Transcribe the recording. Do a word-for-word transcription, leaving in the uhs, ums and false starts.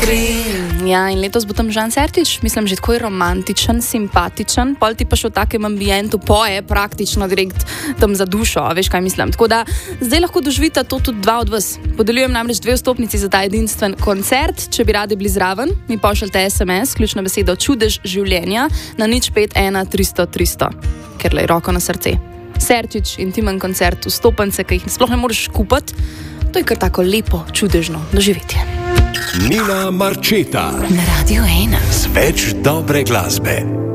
iskren. Ja, in letos bo tam Žan Sertič, mislim, že tako je romantičen, simpatičen, pol ti pa še v takem ambientu poje, praktično direkt tam za dušo, veš kaj mislim. Tako da zdaj lahko doživite to tudi dva od vas. Podeljujem namreč dve vstopnici za ta edinstven koncert. Če bi radi bili zraven, mi pošljite es em es, ključno besedo Čudež življenja na nič pet ena tristo tristo, ker lej roko na srce. Sertič, intimen koncert, vstopence, ki jih sploh ne moreš kupiti, to je kar tako lepo, čudežno doživetje. Nina Marčeta na Radio ena. Z več dobre glasbe.